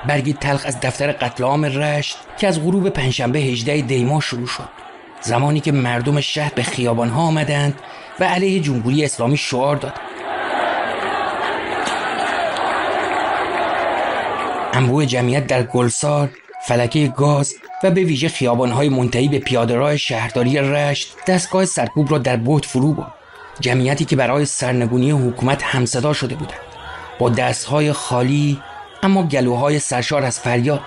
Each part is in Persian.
برگی تلخ از دفتر قتل عام رشت که از غروب پنجشنبه 18 دی ماه شروع شد. زمانی که مردم شهر به خیابان‌ها آمدند و علیه جمهوری اسلامی شعار دادند. انبوه جمعیت در گلسار، فلکه گاز و به ویژه خیابان‌های منتهی به پیاده‌راه شهرداری رشت دستگاه سرکوب را در بهت فرو برد. جمعیتی که برای سرنگونی حکومت همصدا شده بودند، با دستهای خالی اما گلوهای سرشار از فریاد.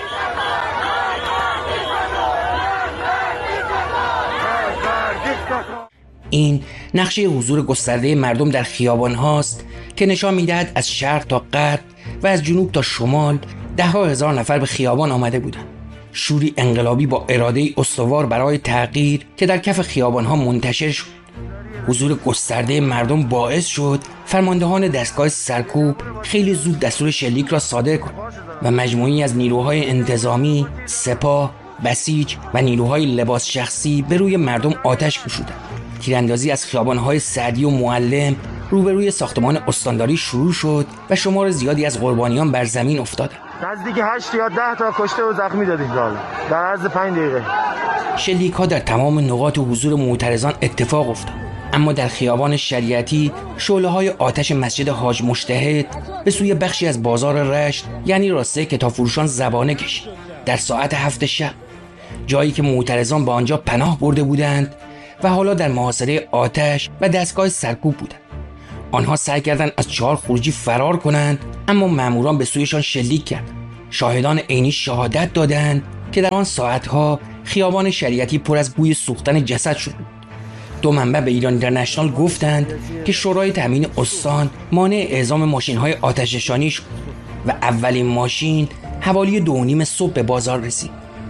این نقشه حضور گسترده مردم در خیابان هاست که نشان میدهد از شرق تا غرب و از جنوب تا شمال ده‌ها هزار نفر به خیابان آمده بودند. شوری انقلابی با اراده استوار برای تغییر که در کف خیابان ها منتشر شد. حضور گسترده مردم باعث شد فرماندهان دستگاه سرکوب خیلی زود دستور شلیک را صادر کنند و مجموعی از نیروهای انتظامی، سپاه، بسیج و نیروهای لباس شخصی به روی مردم آتش گشودند. تیراندازی از خیابان‌های سعدی و معلم روبروی ساختمان استانداری شروع شد و شمار زیادی از قربانیان بر زمین افتادند. نزدیک 8 یا 10 تا کشته و زخمی دادیم در عرض 5 دقیقه. شلیک‌ها در تمام نقاط حضور معترضان اتفاق افتاد، اما در خیابان شریعتی شعله‌های آتش مسجد حاج مجتهد به سوی بخشی از بازار رشت یعنی راسته کتابفروشان زبانه کشید. در ساعت 7 شب، جایی که معترضان به آنجا پناه برده بودند و حالا در محاصره آتش و دستگاه سرکوب بودند. آنها سعی کردند از 4 خروجی فرار کنند، اما ماموران به سویشان شلیک کردند. شاهدان عینی شهادت دادند که در آن ساعتها خیابان شریعتی پر از بوی سوختن جسد شد. 2 منبع به ایران اینترنشنال گفتند که شورای تامین استان مانع اعزام ماشین‌های آتش‌نشانی شد و اولین ماشین حوالی 2:30 صبح به بازار رسید.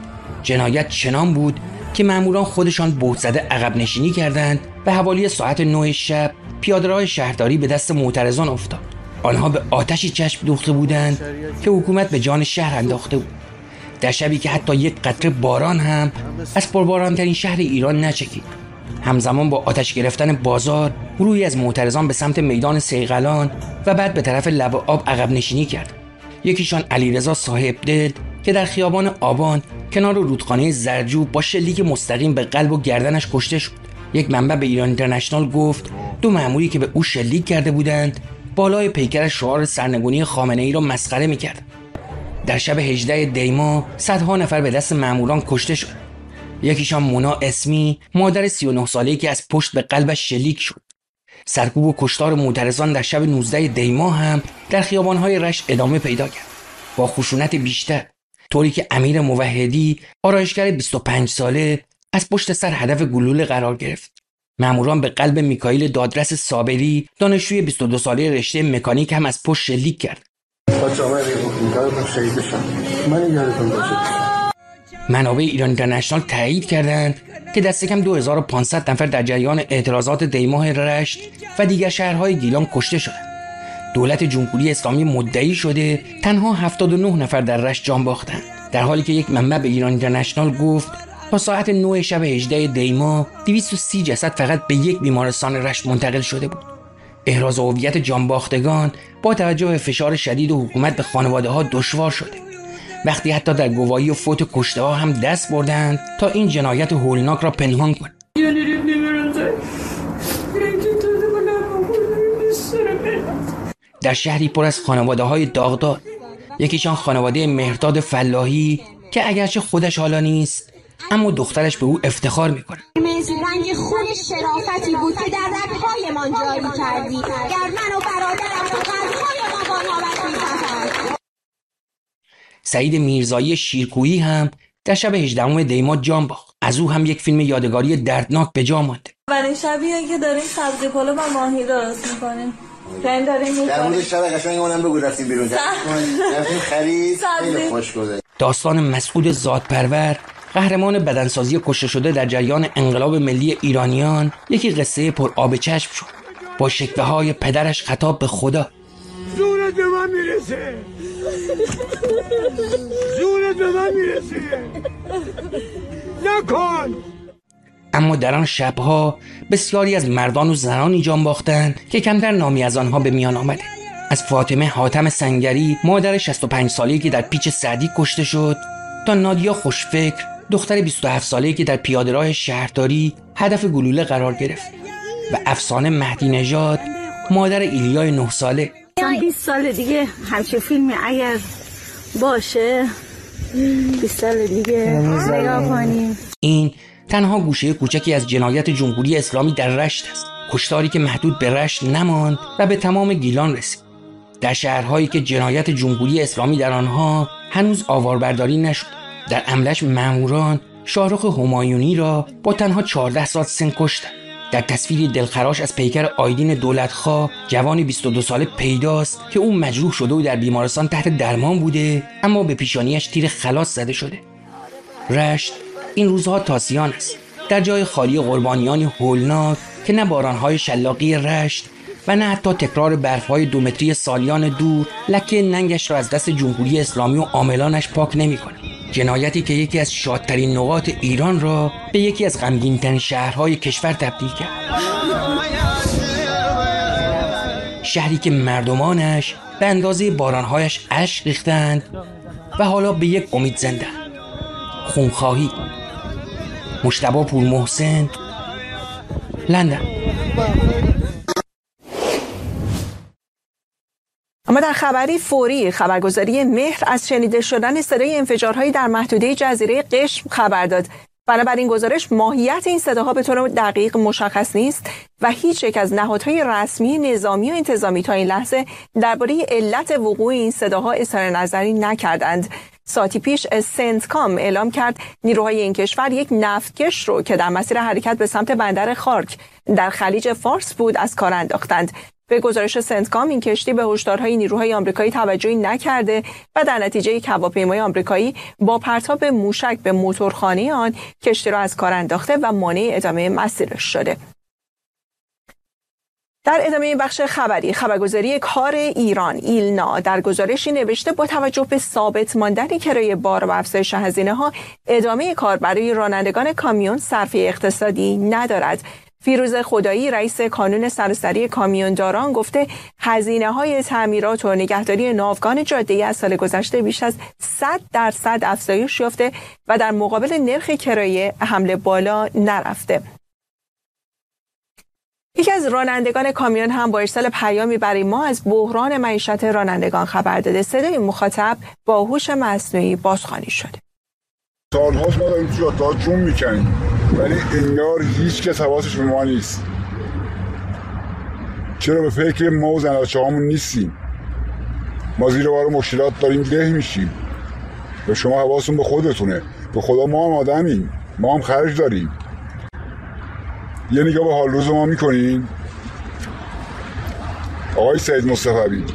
جنایت چنان بود که ماموران خودشان بهت زده عقب نشینی کردند و حوالی ساعت 9 شب پیاده‌راه شهرداری به دست معترضان افتاد. آنها به آتشی چشم دوخته بودند که حکومت به جان شهر انداخته بود، در شبی که حتی یک قطره باران هم از پرباران‌ترین شهر ایران نچکید. همزمان با آتش گرفتن بازار، گروهی از معترضان به سمت میدان صیقلان و بعد به طرف لب آب عقب نشینی کرد. یکیشان علیرضا صاحب دل که در خیابان آبان کنار رودخانه زرجو با شلیک مستقیم به قلب و گردنش کشته شد. یک منبع به ایران اینترنشنال گفت 2 مأموری که به او شلیک کرده بودند بالای پیکر شعار سرنگونی خامنه‌ای را مسخره می‌کردند. در شب 18 دی ماه صدها نفر به دست مأموران کشته شد. یکیشان مونا اسمی، مادر 39 ساله‌ای که از پشت به قلبش شلیک شد. سرکوب و کشتار معترضان در شب 19 دی ماه هم در خیابان‌های رشت ادامه پیدا کرد، با خشونت بیشتر، طوری که امیر موحدی، آرایشگر 25 ساله، از پشت سر هدف گلوله قرار گرفت. ماموران به قلب میکائیل دادرس صابری، دانشجوی 22 ساله رشته مکانیک هم از پشت شلیک کرد. منابع ایران اینترنشنال تایید کردند که دست کم 2500 نفر در جریان اعتراضات دی ماه رشت و دیگر شهرهای گیلان کشته شدند. دولت جمهوری اسلامی مدعی شده تنها 79 نفر در رشت جان باختند، در حالی که یک منبع به ایران اینترنشنال گفت تا ساعت 9 شب 18 دی ماه 230 جسد فقط به یک بیمارستان رشت منتقل شده بود. احراز هویت جانباختگان با توجه به فشار شدید و حکومت به خانواده‌ها دشوار شده، وقتی حتی در گواهی و فوت کشته‌ها هم دست بردند تا این جنایت هولناک را پنهان کنند. در شهری پر از خانواده‌های داغدار، یکیشان خانواده مهرداد فلاحی که اگرچه خودش حالا نیست اما دخترش به او افتخار میکنه. رنگ خون شرافتی بود که در رگ‌هایمان جاری کردی، گر من و برادرم تو قلب‌های ما بانابت می‌تپد. سعید میرزایی شیرکویی هم در شب 18 دی ماه جان باخت. از او هم یک فیلم یادگاری دردناک به جا مانده. اولین شبیه که داریم سبزی پلو و ماهی درست می‌کنیم. فهم داریم در مورد شب قشنگ اونم بگو رفتیم بیرون. رفتیم خرید، خیلی خوش گذشت. داستان مسعود زادپرور، قهرمان بدنسازی کشته شده در جریان انقلاب ملی ایرانیان، یکی قصه پر آب چشم شد، با شکوه‌های پدرش خطاب به خدا. زورت به من میرسه، زورت به من میرسه، نکن. اما در آن شبها بسیاری از مردان و زنانی جان باختند که کمتر نامی از آنها به میان آمده. از فاطمه حاتم سنگری مادر 65 ساله‌ای که در پیچ سعدی کشته شد تا نادیا خوشفکر دختر 27 ساله‌ای که در پیاده‌راه شهرداری هدف گلوله قرار گرفت و افسانه مهدی نژاد مادر ایلیای 9 ساله. 20 سال دیگه همچه فیلمی اگر باشه 20 سال دیگه نگاه کنیم. این تنها گوشه کوچکی از جنایت جمهوری اسلامی در رشت است. کشتاری که محدود به رشت نماند و به تمام گیلان رسید. در شهرهایی که جنایت جمهوری اسلامی در آنها هنوز آواربرداری نشد. در عملش ماموران شاهرخ همایونی را با تنها 14 سال سن کشتند. در تصویری دلخراش از پیکر آیدین دولتخواه جوانی 22 ساله پیداست که او مجروح شده و در بیمارستان تحت درمان بوده، اما به پیشانیش تیر خلاص زده شده. رشت این روزها تاسیان است، در جای خالی قربانیانی هولناک که نه بارانهای شلاقی رشت و نه حتی تکرار برفهای 2 متری سالیان دور لکه ننگش را از دست جمهوری اسلامی و عاملانش پاک نمی‌کند. جنایتی که یکی از شادترین نقاط ایران را به یکی از غمگین‌ترین شهرهای کشور تبدیل کرد. شهری که مردمانش به اندازه بارانهایش اشک ریختند و حالا به یک امید زنده. خونخواهی. مجتبی پورمحسن، لندن. اما در خبری فوری، خبرگزاری مهر از شنیده شدن صدای انفجارهایی در محدوده جزیره قشم خبر داد. بنابراین گزارش ماهیت این صداها به طور دقیق مشخص نیست و هیچ یک از نهادهای رسمی نظامی و انتظامی تا این لحظه درباره علت وقوع این صداها اظهار نظری نکردند. ساعتی پیش سنتکام اعلام کرد نیروهای این کشور یک نفتکش رو که در مسیر حرکت به سمت بندر خارک در خلیج فارس بود از کار انداختند. به گزارش سنتکام این کشتی به هشدارهای نیروهای آمریکایی توجهی نکرده و در نتیجه یک هواپیمای آمریکایی با پرتاب موشک به موتورخانه آن کشتی را از کار انداخته و مانع ادامه مسیرش شده. در ادامه بخش خبری، خبرگزاری کار ایران ایلنا در گزارشی نوشته با توجه به ثابت ماندن کرایه بار و افزایش هزینه‌ها ادامه کار برای رانندگان کامیون صرفه اقتصادی ندارد. فیروز خدایی رئیس کانون سراسری کامیونداران گفته هزینه‌های تعمیرات و نگهداری ناوگان جاده‌ای از سال گذشته بیش از 100% افزایش یافته و در مقابل نرخ کرایه حمله بالا نرفته. یکی از رانندگان کامیون هم با ارسال پیامی برای ما از بحران معیشت رانندگان خبر داده. صدای مخاطب با هوش مصنوعی بازخوانی شده. سال‌هاست ما داریم جاده‌ها جون می‌کنیم ولی انگار هیچ کس حواسش به ما نیست. چرا به فکر ما و زناشه‌هامون نیستیم؟ ما زیر بار مشکلات داریم له میشیم. به شما حواستون به خودتونه. به خدا ما هم آدمیم. ما هم خرج داریم. یه نگاه به حال روز ما میکنین؟ آقای سید مصطفی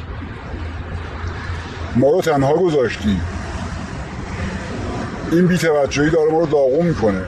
ما رو تنها گذاشتی. این بی‌توجهی داره ما رو داغون میکنه.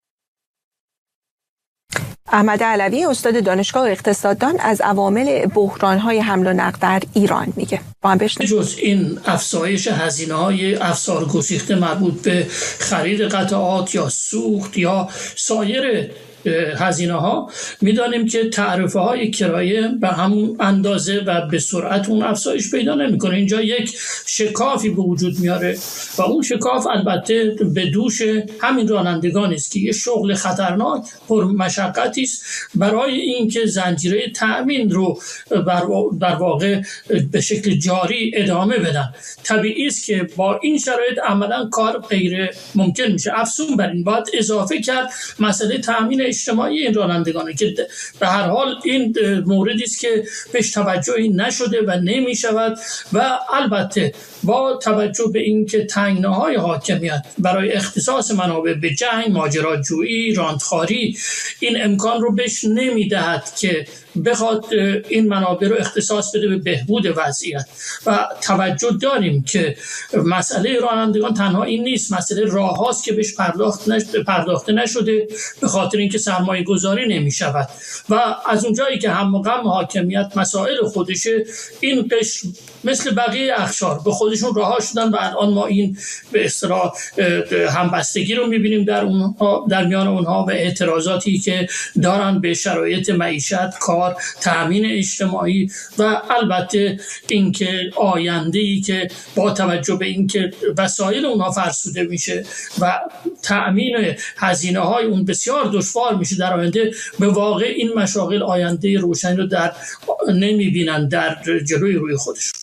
احمد علوی استاد دانشگاه اقتصاددان از عوامل بحران‌های حمل و نقل در ایران میگه. با هم بشنویم. جز این افزایش هزینه‌های افسار گسیخته مربوط به خرید قطعات یا سوخت یا سایر هزینه ها میدانیم که تعرفه های کرایه به همون اندازه و به سرعت اون افزایش پیدا نمیکنه. اینجا یک شکافی به وجود میاره و اون شکاف البته به دوش همین رانندگان است که یه شغل خطرناک پر مشقتی است برای اینکه زنجیره تأمین رو در واقع به شکل جاری ادامه بدن. طبیعی است که با این شرایط عملا کار غیر ممکن میشه. افزون بر این باید اضافه کرد مسئله تأمین اجتماعی این رانندگانه که به هر حال این موردی است که بهش توجهی نشده و نمی شود و البته با توجه به اینکه تنگناهای حاکمیت برای اختصاص منابع به جنگ، ماجراجویی، راندخواری این امکان رو بهش نمی دهد که بخواد این منابع رو اختصاص بده به بهبود وضعیت. و توجه داریم که مسئله رانندگان تنها این نیست، مسئله راه هاست که بهش پرداخته نشده به خاطر اینکه سرمایه گذاری نمی شود و از اونجایی که هم و غم حاکمیت مسائل خودشه، این قشر مثل بقیه اقشار به خودشون رها شدن و الان ما این به اصطلاح همبستگی رو میبینیم در میان اونها و اعتراضاتی که دارن به شرایط معیشت، کار، تأمین اجتماعی و البته اینکه آینده‌ای که با توجه به اینکه وسایل اونها فرسوده میشه و تأمین هزینه‌های اون بسیار دشوار میشه در آینده، به واقع این مشاغل آینده روشنی رو نمیبینن در جلوی روی خودشون.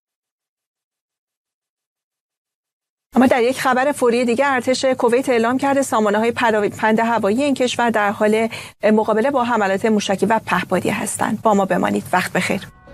اما در یک خبر فوری دیگه ارتش کویت اعلام کرده سامانه‌های پراکنده هوایی این کشور در حال مقابله با حملات موشکی و پهپادی هستند. با ما بمانید. وقت بخیر.